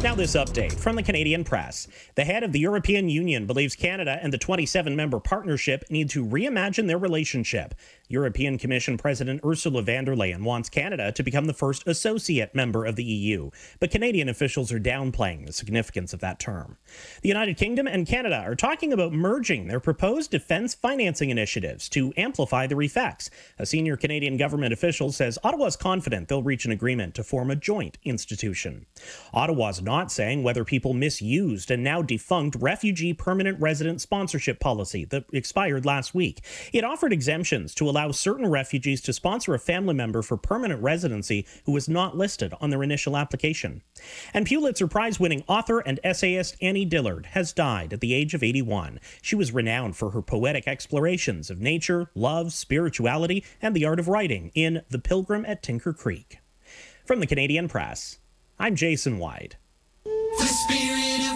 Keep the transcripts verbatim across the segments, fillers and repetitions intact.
Now this update from the Canadian Press. The head of the European Union believes Canada and the twenty-seven member partnership need to reimagine their relationship. European Commission President Ursula von der Leyen wants Canada to become the first associate member of the E U, but Canadian officials are downplaying the significance of that term. The United Kingdom and Canada are talking about merging their proposed defense financing initiatives to amplify their effects. A senior Canadian government official says Ottawa's confident they'll reach an agreement to form a joint institution. Ottawa's not saying whether people misused a now defunct refugee permanent resident sponsorship policy that expired last week. It offered exemptions to allow certain refugees to sponsor a family member for permanent residency who was not listed on their initial application. And Pulitzer Prize-winning author and essayist Annie Dillard has died at the age of eighty-one. She was renowned for her poetic explorations of nature, love, spirituality, and the art of writing in The Pilgrim at Tinker Creek. From the Canadian Press, I'm Jason White. The spirit of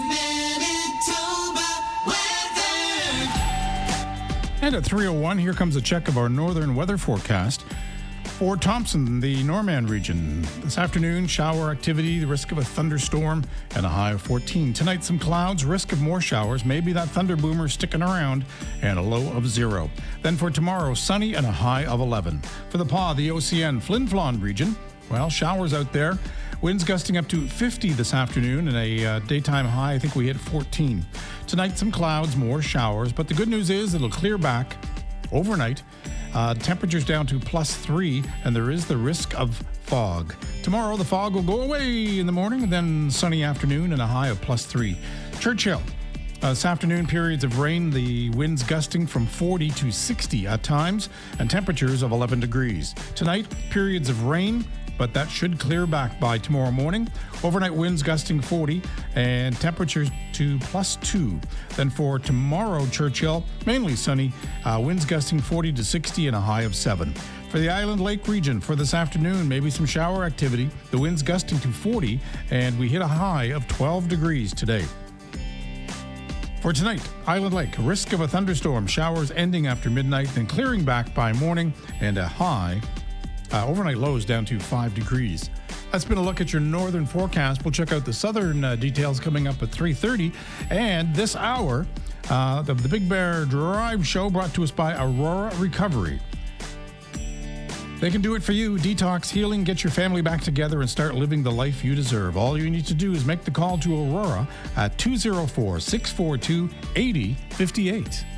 Manitoba weather. And at three oh one, here comes a check of our northern weather forecast. For Thompson, the Norman region, this afternoon, shower activity, the risk of a thunderstorm, and a high of fourteen. Tonight, some clouds, risk of more showers, maybe that thunder boomer sticking around, and a low of zero. Then for tomorrow, sunny and a high of eleven. For the P A W, the O C N, Flin Flon region, well, showers out there. Winds gusting up to fifty this afternoon and a uh, daytime high, I think we hit fourteen. Tonight, some clouds, more showers, but the good news is it'll clear back overnight. Uh, temperatures down to plus three, and there is the risk of fog. Tomorrow, the fog will go away in the morning, and then sunny afternoon and a high of plus three. Churchill. Uh, this afternoon, periods of rain, the winds gusting from forty to sixty at times, and temperatures of eleven degrees. Tonight, periods of rain, but that should clear back by tomorrow morning. Overnight winds gusting forty and temperatures to plus two. Then for tomorrow, Churchill, mainly sunny, uh, winds gusting forty to sixty and a high of seven. For the Island Lake region, for this afternoon, maybe some shower activity. The winds gusting to forty, and we hit a high of twelve degrees today. For tonight, Island Lake, risk of a thunderstorm, showers ending after midnight, then clearing back by morning, and a high Uh, overnight lows down to five degrees. That's been a look at your northern forecast. We'll check out the southern uh, details coming up at three thirty. And this hour, uh, the, the Big Bear Drive Show brought to us by Aurora Recovery. They can do it for you. Detox, healing, get your family back together and start living the life you deserve. All you need to do is make the call to Aurora at two oh four, six four two, eight oh five eight.